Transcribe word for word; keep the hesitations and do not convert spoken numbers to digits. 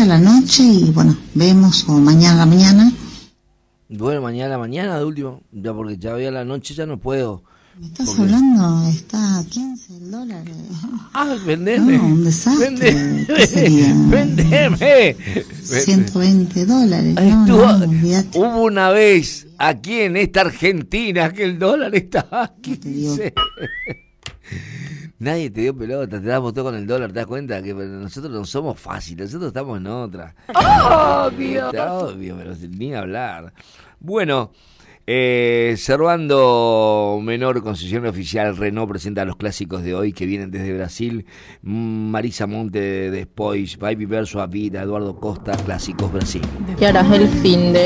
a la noche y bueno, vemos, o mañana a la mañana. Bueno, mañana a la mañana de último, ya porque ya hoy a la noche ya no puedo. ¿Me estás porque... hablando? Está a quince el dólar. Ah, vendeme. No, un desastre. Vendeme. ¿Qué sería? Vendeme. ciento veinte dólares. No, Estuvo, no, olvídate. hubo una vez aquí en esta Argentina que el dólar estaba a quince. Nadie te dio pelota, te damos todo con el dólar, ¿te das cuenta? Que nosotros no somos fáciles, nosotros estamos en otra. Obvio. Obvio, pero sin ni hablar. Bueno, eh, Servando Menor, concesión oficial Renault, presenta los clásicos de hoy que vienen desde Brasil. Marisa Monte de Spois, Vai Viver Sua Vida, Eduardo Costa, Clásicos Brasil. Y ahora es el fin de